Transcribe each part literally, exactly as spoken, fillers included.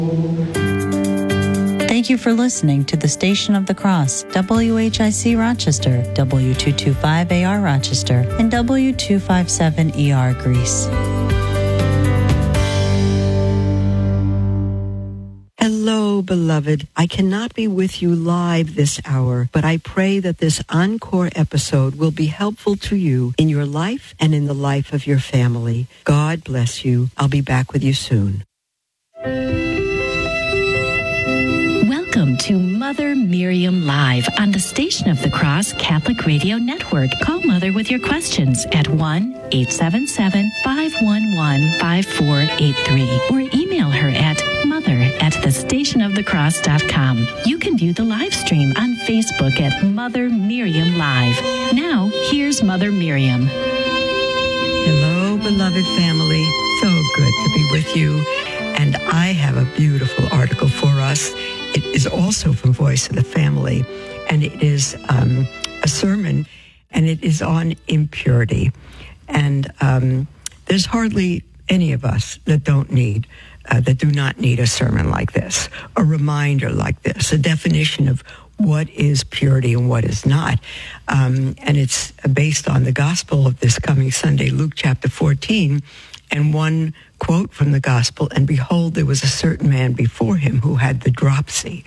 Thank you for listening to the Station of the Cross, W H I C Rochester, W two twenty-five A R Rochester, and W two fifty-seven E R Greece. Hello, beloved. I cannot be with you live this hour, but I pray that this encore episode will be helpful to you in your life and in the life of your family. God bless you. I'll be back with you soon. Welcome to Mother Miriam Live on the Station of the Cross Catholic Radio Network. Call Mother with your questions at one eight seven seven, five one one, five four eight three or email her at mother at the station of the cross dot com. You can view the live stream on Facebook at Mother Miriam Live. Now, here's Mother Miriam. Hello, beloved family. So good to be with you. And I have a beautiful article for us. It is also from Voice of the Family, and it is um, a sermon, and it is on impurity. And um, there's hardly any of us that don't need, uh, that do not need a sermon like this, a reminder like this, a definition of what is purity and what is not. Um, and it's based on the gospel of this coming Sunday, Luke chapter fourteen, and one quote from the gospel, and behold, there was a certain man before him who had the dropsy.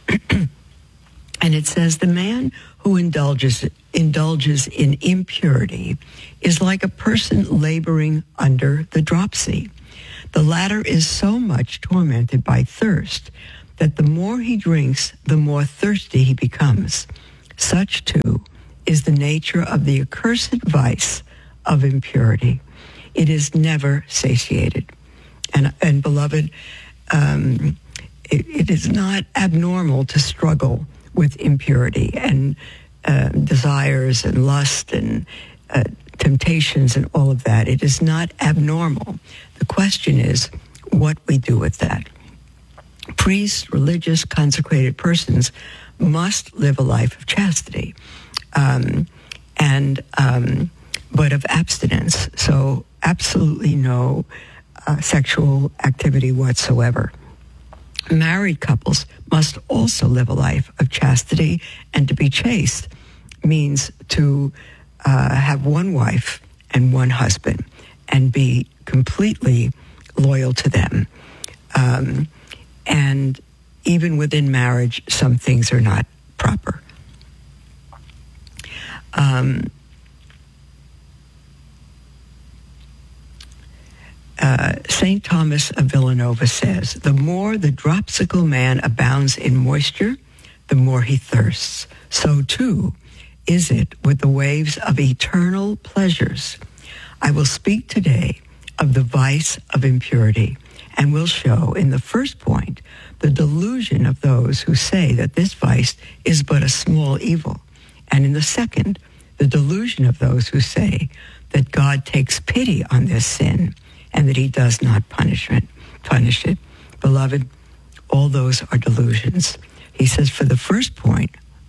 And it says, the man who indulges indulges in impurity is like a person laboring under the dropsy. The latter is so much tormented by thirst that the more he drinks, the more thirsty he becomes. Such, too, is the nature of the accursed vice of impurity. It is never satiated. And, and beloved, um, it, it is not abnormal to struggle with impurity and uh, desires and lust and uh, temptations and all of that. It is not abnormal. The question is what we do with that. Priests, religious, consecrated persons must live a life of chastity, um, and um, but of abstinence. So absolutely no uh, sexual activity whatsoever. Married couples must also live a life of chastity, and to be chaste means to uh, have one wife and one husband and be completely loyal to them. Um, and even within marriage, some things are not proper. Um, Uh, Saint Thomas of Villanova says, the more the dropsical man abounds in moisture, the more he thirsts. So too is it with the waves of eternal pleasures. I will speak today of the vice of impurity, and will show in the first point the delusion of those who say that this vice is but a small evil, and in the second, the delusion of those who say that God takes pity on this sin and that he does not punish it. Punish it. Beloved, all those are delusions. He says, for the first point,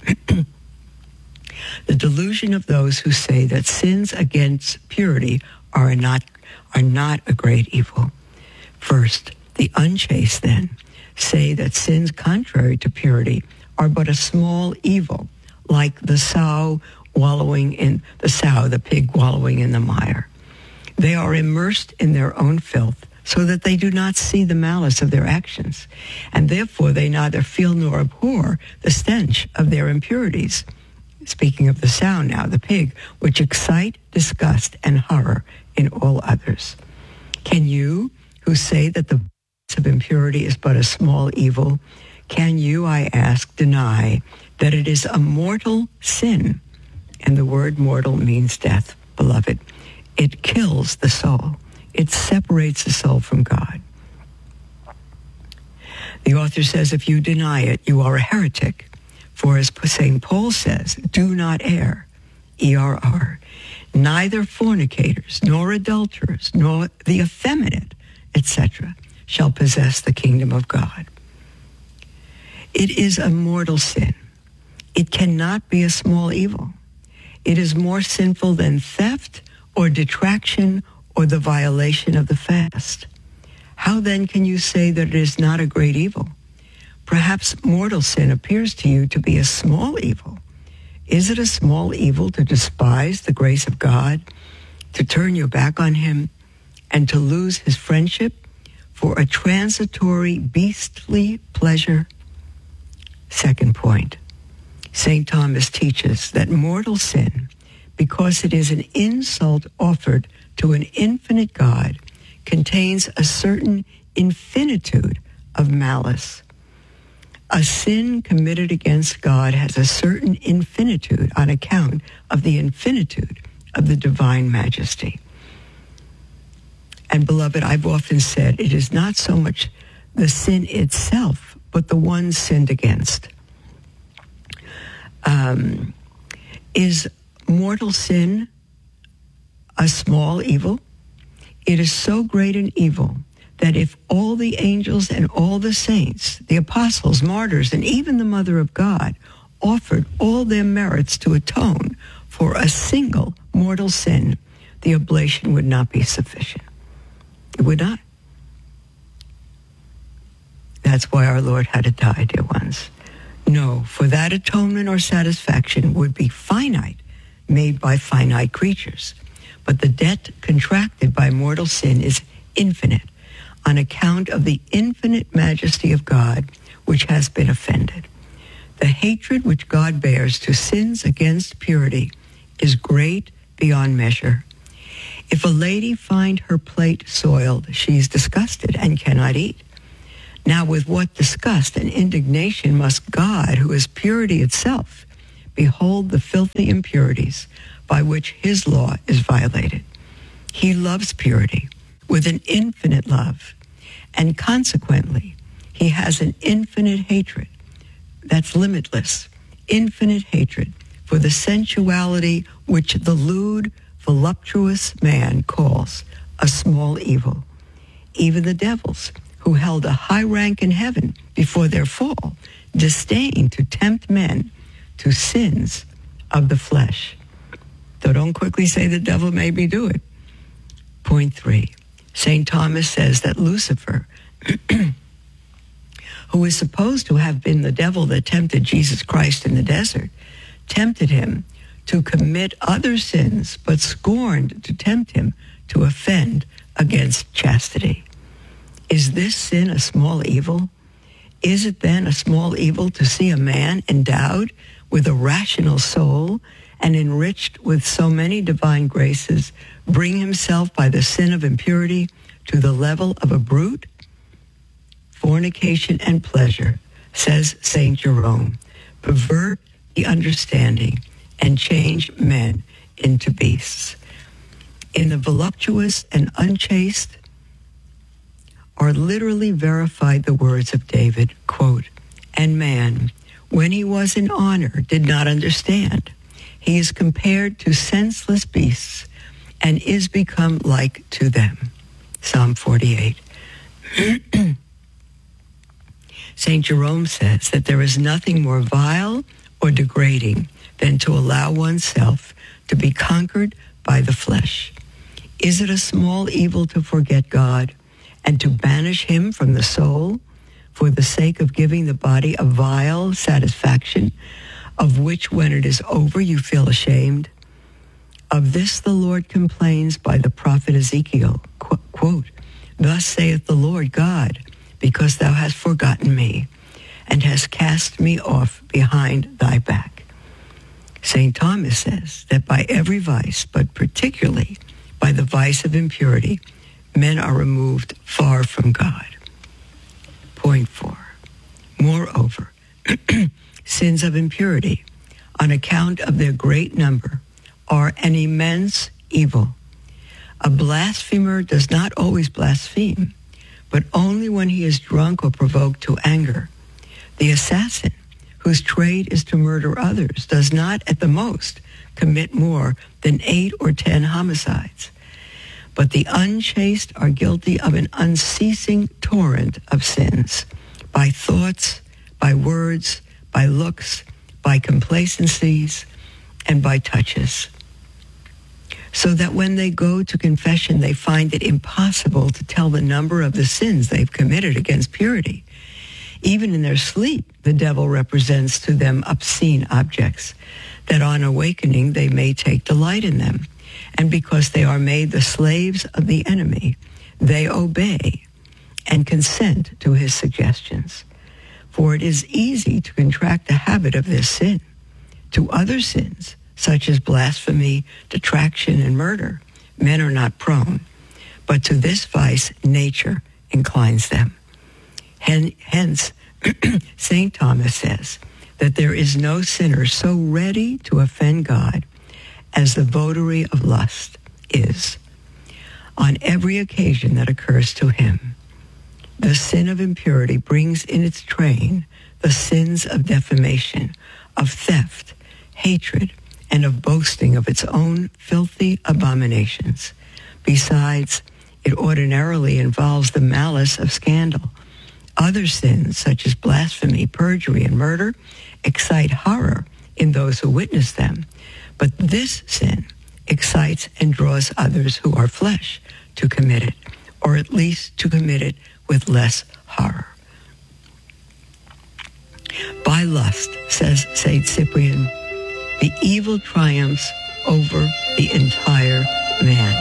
the delusion of those who say that sins against purity are not, are not a great evil. First, the unchaste then say that sins contrary to purity are but a small evil, like the sow wallowing in, the sow, the pig wallowing in the mire. They are immersed in their own filth, so that they do not see the malice of their actions, and therefore they neither feel nor abhor the stench of their impurities. Speaking of the sow now, the pig, which excite disgust and horror in all others. Can you, who say that the vice of impurity is but a small evil, can you, I ask, deny that it is a mortal sin? And the word mortal means death, beloved. It kills the soul. It separates the soul from God. The author says, if you deny it, you are a heretic. For as Saint Paul says, do not err, E R R. Neither fornicators, nor adulterers, nor the effeminate, et cetera, shall possess the kingdom of God. It is a mortal sin. It cannot be a small evil. It is more sinful than theft or detraction or the violation of the fast. How then can you say that it is not a great evil? Perhaps mortal sin appears to you to be a small evil. Is it a small evil to despise the grace of God, to turn your back on him, and to lose his friendship for a transitory, beastly pleasure? Second point, Saint Thomas teaches that mortal sin, because it is an insult offered to an infinite God, contains a certain infinitude of malice. A sin committed against God has a certain infinitude on account of the infinitude of the divine majesty. And beloved, I've often said it is not so much the sin itself, but the one sinned against. Um, is mortal sin a small evil? It is so great an evil that if all the angels and all the saints, the apostles, martyrs, and even the Mother of God offered all their merits to atone for a single mortal sin, the oblation would not be sufficient. It would not. That's why our Lord had to die, dear ones. No, for that atonement or satisfaction would be finite, made by finite creatures. But the debt contracted by mortal sin is infinite, on account of the infinite majesty of God, which has been offended. The hatred which God bears to sins against purity is great beyond measure. If a lady find her plate soiled, she is disgusted and cannot eat. Now with what disgust and indignation must God, who is purity itself, behold the filthy impurities by which his law is violated. He loves purity with an infinite love, and consequently, he has an infinite hatred that's limitless, infinite hatred for the sensuality which the lewd, voluptuous man calls a small evil. Even the devils, who held a high rank in heaven before their fall, disdain to tempt men to sins of the flesh. So don't quickly say the devil made me do it. Point three, Saint Thomas says that Lucifer, who is supposed to have been the devil that tempted Jesus Christ in the desert, tempted him to commit other sins, but scorned to tempt him to offend against chastity. Is this sin a small evil? Is it then a small evil to see a man endowed with a rational soul and enriched with so many divine graces bring himself by the sin of impurity to the level of a brute? Fornication and pleasure, says Saint Jerome, pervert the understanding and change men into beasts. In the voluptuous and unchaste are literally verified the words of David, quote, "And man, when he was in honor, did not understand. He is compared to senseless beasts and is become like to them." Psalm forty-eight. Saint Jerome says that there is nothing more vile or degrading than to allow oneself to be conquered by the flesh. Is it a small evil to forget God and to banish him from the soul for the sake of giving the body a vile satisfaction, of which when it is over you feel ashamed? Of this the Lord complains by the prophet Ezekiel, Qu- quote, "Thus saith the Lord God, because thou hast forgotten me, and hast cast me off behind thy back." Saint Thomas says that by every vice, but particularly by the vice of impurity, men are removed far from God. Point four. Moreover, sins of impurity, on account of their great number, are an immense evil. A blasphemer does not always blaspheme, but only when he is drunk or provoked to anger. The assassin, whose trade is to murder others, does not at the most commit more than eight or ten homicides. But the unchaste are guilty of an unceasing torrent of sins, by thoughts, by words, by looks, by complacencies, and by touches. so that when they go to confession, they find it impossible to tell the number of the sins they've committed against purity. Even in their sleep, the devil represents to them obscene objects, that on awakening they may take delight in them. And because they are made the slaves of the enemy, they obey and consent to his suggestions. For it is easy to contract the habit of this sin. To other sins, such as blasphemy, detraction, and murder, men are not prone, but to this vice nature inclines them. Hence, Saint Thomas says that there is no sinner so ready to offend God as the votary of lust is. On every occasion that occurs to him, the sin of impurity brings in its train the sins of defamation, of theft, hatred, and of boasting of its own filthy abominations. Besides, it ordinarily involves the malice of scandal. Other sins, such as blasphemy, perjury, and murder, excite horror in those who witness them. But this sin excites and draws others who are flesh to commit it, or at least to commit it with less horror. By lust, says Saint Cyprian, the evil triumphs over the entire man,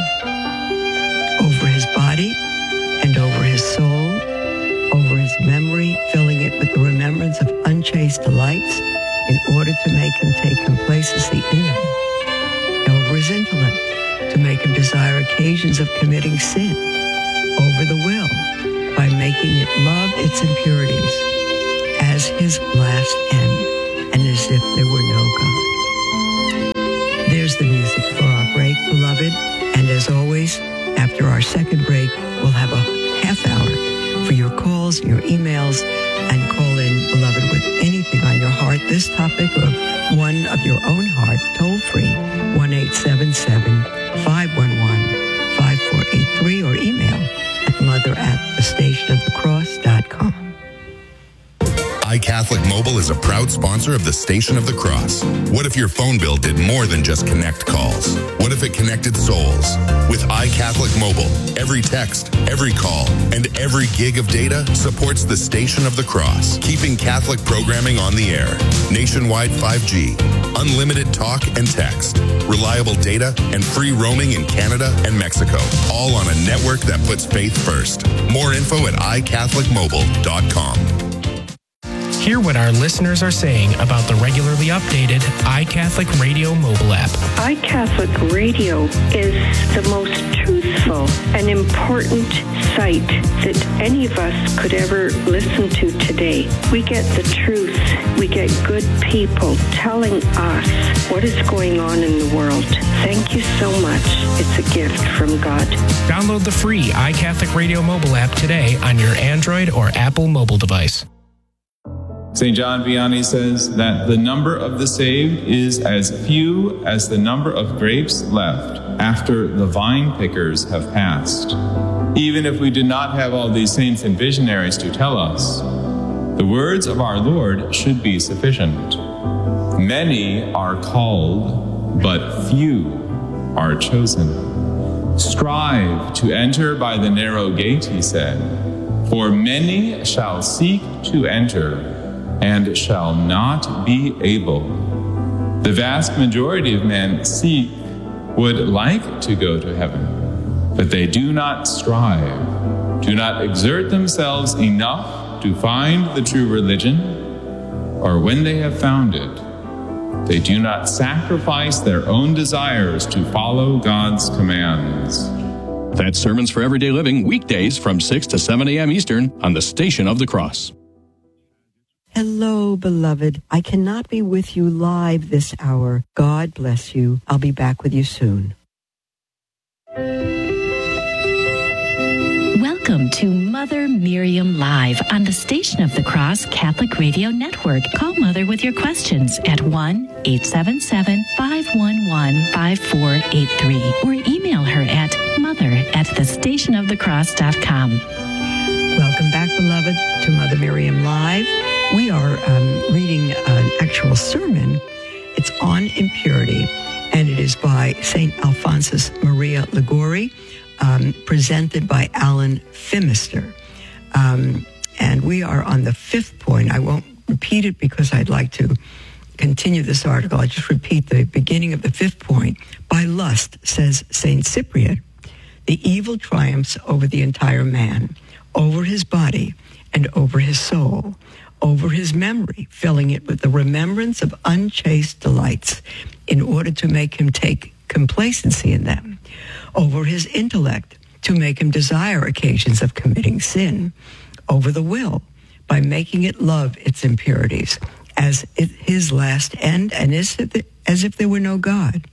over his body and over his soul, over his memory, filling it with the remembrance of unchaste delights in order to make him take complacency in them, and over his intellect to make him desire occasions of committing sin, over the will by making it love its impurities as his last end, and as if there were no God. There's the music for our break, beloved, and as always, after our second break, we'll have a half hour for your calls, your emails, and call in, beloved, with anything on your heart, this topic or one of your own heart, toll free, one eight seven seven, five one one, five four eight three, or email at mother at the station of the cross dot com. iCatholic Mobile is a proud sponsor of the Station of the Cross. What if your phone bill did more than just connect calls? What if it connected souls? With iCatholic Mobile, every text, every call, and every gig of data supports the Station of the Cross, keeping Catholic programming on the air. Nationwide five G, unlimited talk and text, reliable data, and free roaming in Canada and Mexico, all on a network that puts faith first. More info at i catholic mobile dot com. Hear what our listeners are saying about the regularly updated iCatholic Radio mobile app. iCatholic Radio is the most truthful and important site that any of us could ever listen to today. We get the truth. We get good people telling us what is going on in the world. Thank you so much. It's a gift from God. Download the free iCatholic Radio mobile app today on your Android or Apple mobile device. Saint John Vianney says that the number of the saved is as few as the number of grapes left after the vine pickers have passed. Even if we did not have all these saints and visionaries to tell us, the words of our Lord should be sufficient. Many are called, but few are chosen. Strive to enter by the narrow gate, he said, for many shall seek to enter and shall not be able. The vast majority of men seek, would like to go to heaven, but they do not strive, do not exert themselves enough to find the true religion, or when they have found it, they do not sacrifice their own desires to follow God's commands. That's Sermons for Everyday Living, weekdays from six to seven a.m. Eastern on the Station of the Cross. Hello, beloved. I cannot be with you live this hour. God bless you. I'll be back with you soon. Welcome to Mother Miriam Live on the Station of the Cross Catholic Radio Network. Call Mother with your questions at one eight seven seven, five one one, five four eight three or email her at mother at the station of the cross dot com. Welcome back, beloved, to Mother Miriam Live. We are um, reading an actual sermon. It's on impurity, and it is by Saint Alphonsus Maria Liguori, um, presented by Alan Phimister. Um, and we are on the fifth point. I won't repeat it because I'd like to continue this article. I'll just repeat the beginning of the fifth point. By lust, says Saint Cyprian, the evil triumphs over the entire man, over his body and over his soul, over his memory, filling it with the remembrance of unchaste delights in order to make him take complacency in them, over his intellect to make him desire occasions of committing sin, over the will by making it love its impurities as it, his last end and as if, as if there were no God.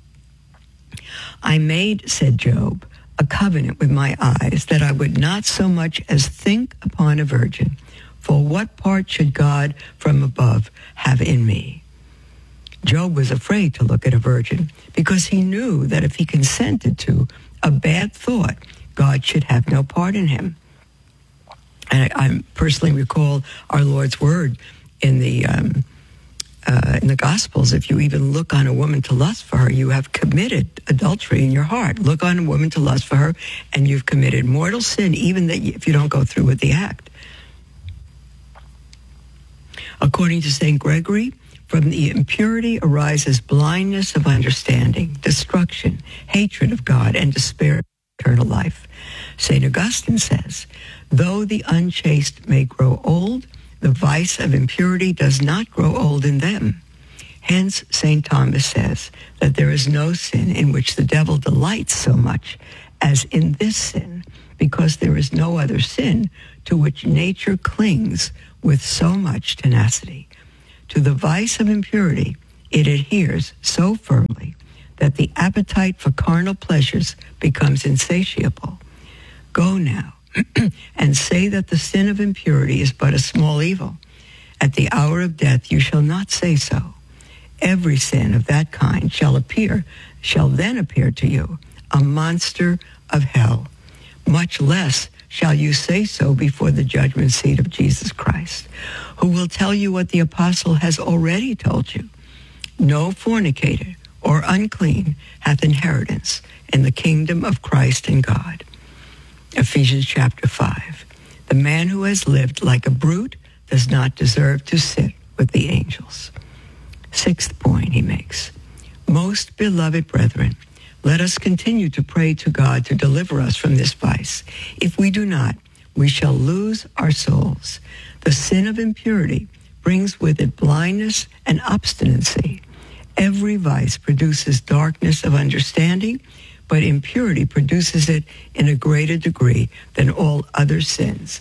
I made, said Job, a covenant with my eyes that I would not so much as think upon a virgin. For what part should God from above have in me? Job was afraid to look at a virgin because he knew that if he consented to a bad thought, God should have no part in him. And I, I personally recall our Lord's word in the um, uh, in the Gospels. If you even look on a woman to lust for her, you have committed adultery in your heart. Look on a woman to lust for her, and you've committed mortal sin, even that if you don't go through with the act. According to Saint Gregory, from the impurity arises blindness of understanding, destruction, hatred of God, and despair of eternal life. Saint Augustine says, though the unchaste may grow old, the vice of impurity does not grow old in them. Hence, Saint Thomas says that there is no sin in which the devil delights so much as in this sin, because there is no other sin to which nature clings with so much tenacity. To the vice of impurity, it adheres so firmly that the appetite for carnal pleasures becomes insatiable. Go now and say that the sin of impurity is but a small evil. At the hour of death you shall not say so. Every sin of that kind shall appear, shall then appear to you, a monster of hell. Much less shall you say so before the judgment seat of Jesus Christ, who will tell you what the apostle has already told you. No fornicator or unclean hath inheritance in the kingdom of Christ and God. Ephesians chapter five. The man who has lived like a brute does not deserve to sit with the angels. Sixth point he makes. Most beloved brethren, let us continue to pray to God to deliver us from this vice. If we do not, we shall lose our souls. The sin of impurity brings with it blindness and obstinacy. Every vice produces darkness of understanding, but impurity produces it in a greater degree than all other sins.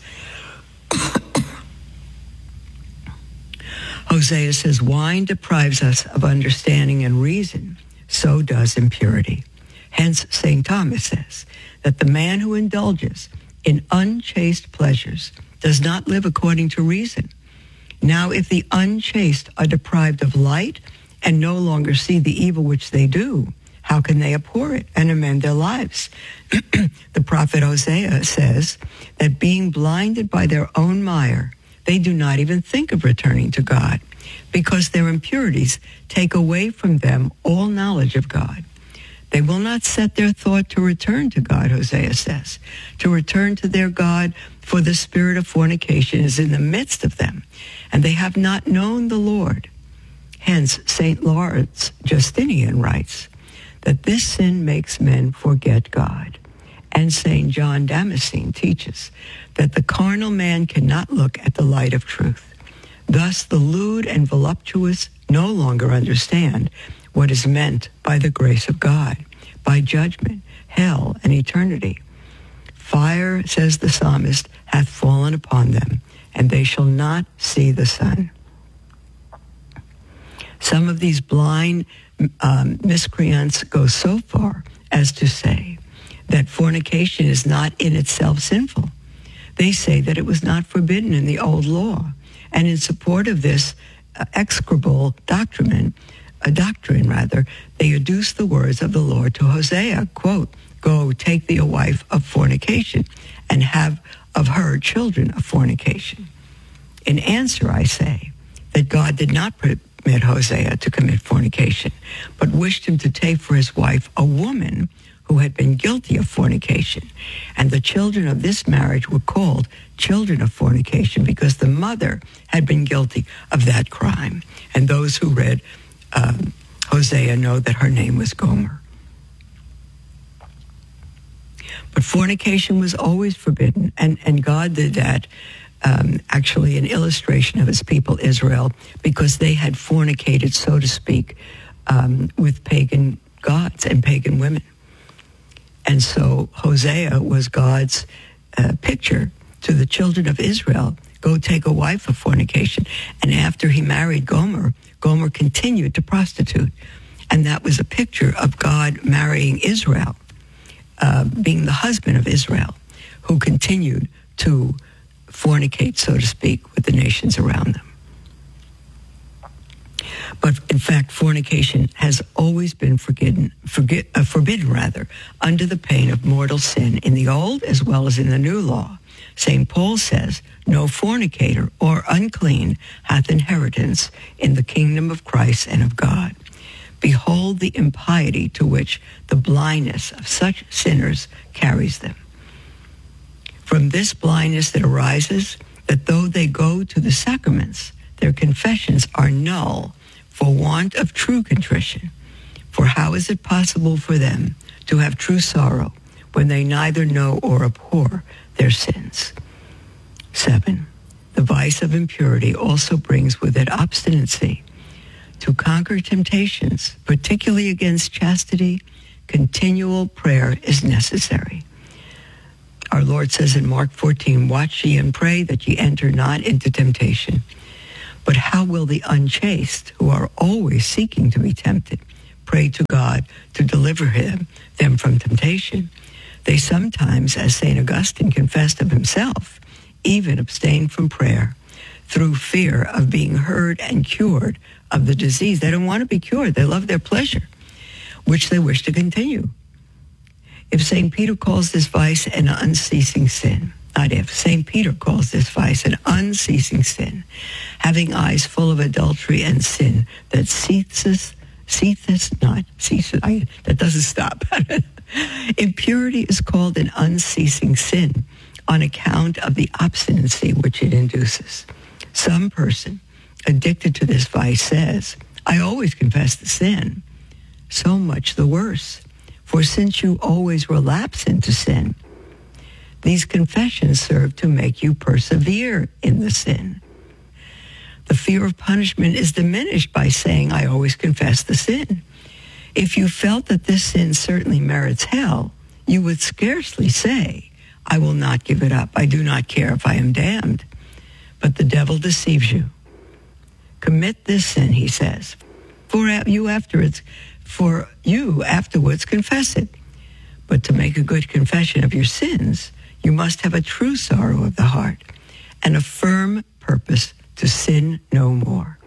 Hosea says, wine deprives us of understanding and reason, so does impurity. Hence, Saint Thomas says that the man who indulges in unchaste pleasures does not live according to reason. Now, if the unchaste are deprived of light and no longer see the evil which they do, how can they abhor it and amend their lives? The prophet Hosea says that being blinded by their own mire, they do not even think of returning to God, because their impurities take away from them all knowledge of God. They will not set their thought to return to God, Hosea says, to return to their God, for the spirit of fornication is in the midst of them, and they have not known the Lord. Hence, Saint Lawrence Justinian writes that this sin makes men forget God. And Saint John Damascene teaches that the carnal man cannot look at the light of truth. Thus, the lewd and voluptuous no longer understand what is meant by the grace of God, by judgment, hell, and eternity. Fire, says the psalmist, hath fallen upon them, and they shall not see the sun. Some of these blind um, miscreants go so far as to say that fornication is not in itself sinful. They say that it was not forbidden in the old law. And in support of this uh, execrable doctrine, a doctrine rather, they adduce the words of the Lord to Hosea, quote, go take thee a wife of fornication and have of her children of fornication. In answer, I say that God did not pro- met Hosea to commit fornication, but wished him to take for his wife a woman who had been guilty of fornication. And the children of this marriage were called children of fornication because the mother had been guilty of that crime. And those who read um, Hosea know that her name was Gomer. But fornication was always forbidden, and, and God did that, um, actually an illustration of his people Israel, because they had fornicated, so to speak, um, with pagan gods and pagan women. And so Hosea was God's uh, picture to the children of Israel. Go take a wife of fornication. And after he married Gomer, Gomer continued to prostitute. And that was a picture of God marrying Israel, uh, being the husband of Israel, who continued to fornicate, so to speak, with the nations around them. But in fact, fornication has always been forbidden, forget, uh, forbidden rather, under the pain of mortal sin in the Old as well as in the New Law. Saint Paul says, no fornicator or unclean hath inheritance in the kingdom of Christ and of God. Behold the impiety to which the blindness of such sinners carries them. From this blindness that arises, that though they go to the sacraments, their confessions are null for want of true contrition. For how is it possible for them to have true sorrow when they neither know or abhor their sins? Seven, the vice of impurity also brings with it obstinacy. To conquer temptations, particularly against chastity, continual prayer is necessary. Our Lord says in Mark fourteen, watch ye and pray that ye enter not into temptation. But how will the unchaste, who are always seeking to be tempted, pray to God to deliver him, them from temptation? They sometimes, as Saint Augustine confessed of himself, even abstain from prayer through fear of being heard and cured of the disease. They don't want to be cured. They love their pleasure, which they wish to continue. If Saint Peter calls this vice an unceasing sin, not if, Saint Peter calls this vice an unceasing sin, having eyes full of adultery and sin that ceases, ceases not, ceases, I, that doesn't stop. Impurity is called an unceasing sin on account of the obstinacy which it induces. Some person addicted to this vice says, I always confess the sin. So much the worse. For since you always relapse into sin, these confessions serve to make you persevere in the sin. The fear of punishment is diminished by saying, I always confess the sin. If you felt that this sin certainly merits hell, you would scarcely say, I will not give it up. I do not care if I am damned. But the devil deceives you. Commit this sin, he says, for you afterwards, for you afterwards confess it. But to make a good confession of your sins, you must have a true sorrow of the heart and a firm purpose to sin no more.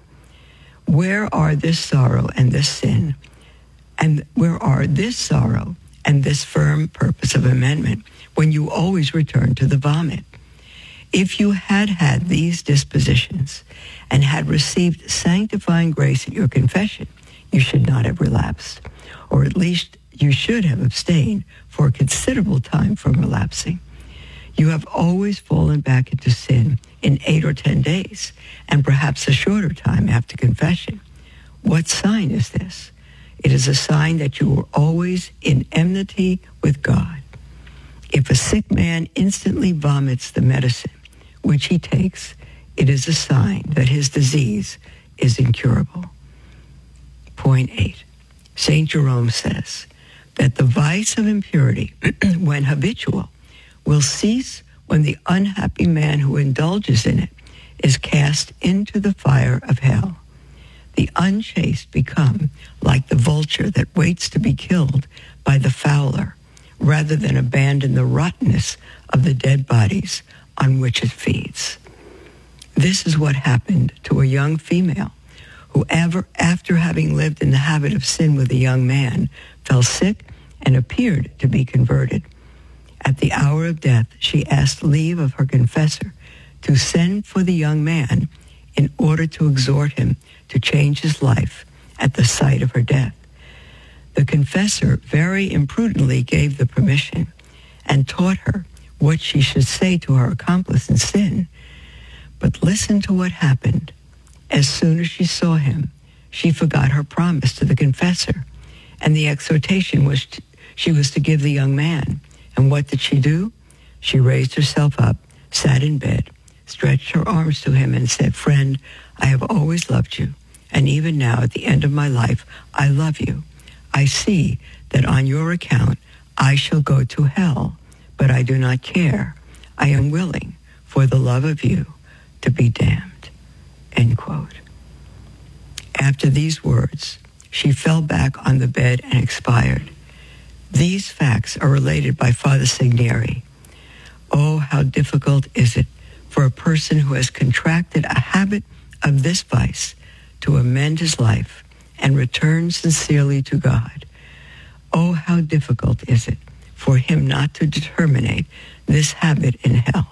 Where are this sorrow and this sin, and where are this sorrow and this firm purpose of amendment when you always return to the vomit? If you had had these dispositions and had received sanctifying grace at your confession, you should not have relapsed, or at least you should have abstained for a considerable time from relapsing. You have always fallen back into sin in eight or ten days, and perhaps a shorter time after confession. What sign is this? It is a sign that you are always in enmity with God. If a sick man instantly vomits the medicine which he takes, it is a sign that his disease is incurable. Point eight. Saint Jerome says that the vice of impurity, when habitual, will cease when the unhappy man who indulges in it is cast into the fire of hell. The unchaste become like the vulture that waits to be killed by the fowler, rather than abandon the rottenness of the dead bodies on which it feeds. This is what happened to a young female who, ever, after having lived in the habit of sin with a young man, fell sick and appeared to be converted. At the hour of death, she asked leave of her confessor to send for the young man in order to exhort him to change his life at the sight of her death. The confessor very imprudently gave the permission and taught her what she should say to her accomplice in sin. But listen to what happened. As soon as she saw him, she forgot her promise to the confessor, and the exhortation was to, she was to give the young man. And what did she do? She raised herself up, sat in bed, stretched her arms to him, and said, "Friend, I have always loved you, and even now at the end of my life, I love you. I see that on your account I shall go to hell, but I do not care. I am willing, for the love of you, to be damned." End quote. After these words, she fell back on the bed and expired. These facts are related by Father Segneri. Oh, how difficult is it for a person who has contracted a habit of this vice to amend his life and return sincerely to God. Oh, how difficult is it for him not to terminate this habit in hell.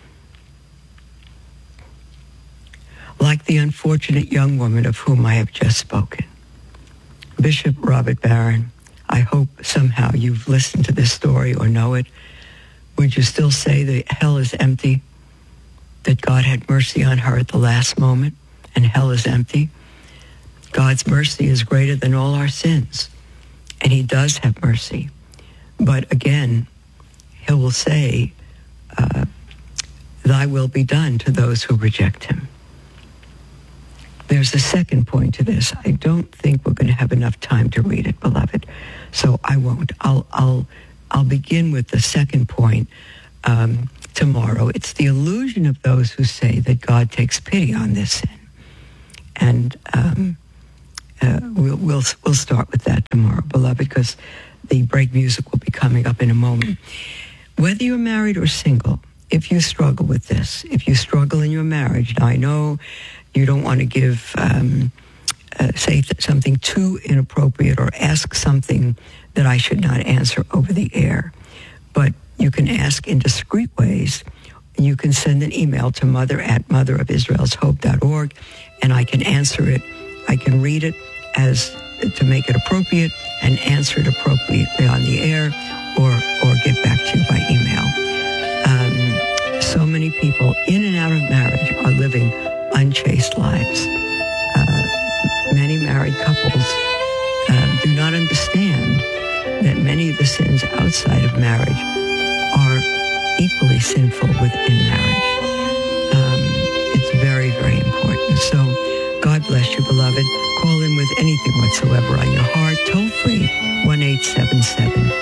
Like the unfortunate young woman of whom I have just spoken. Bishop Robert Barron, I hope somehow you've listened to this story or know it. Would you still say that hell is empty? That God had mercy on her at the last moment and hell is empty? God's mercy is greater than all our sins, and he does have mercy. But again, he will say, uh, thy will be done to those who reject him. There's a second point to this. I don't think we're going to have enough time to read it, beloved, so I won't. I'll I'll I'll begin with the second point um, tomorrow. It's the illusion of those who say that God takes pity on this sin, and um, uh, we'll we'll we'll start with that tomorrow, beloved, because the break music will be coming up in a moment. Whether you're married or single, if you struggle with this, if you struggle in your marriage, now I know you don't want to give, um, uh, say th- something too inappropriate or ask something that I should not answer over the air. But you can ask in discreet ways. You can send an email to mother at mother of israel's hope dot org, and I can answer it. I can read it as to make it appropriate and answer it appropriately on the air or, or get back to you by email. Um, so many people in and out of marriage are living unchaste lives. Uh, many married couples uh, do not understand that many of the sins outside of marriage are equally sinful within marriage. Um, it's very, very important. So God bless you, beloved. Call in with anything whatsoever on your heart. Toll free, one eight seven seven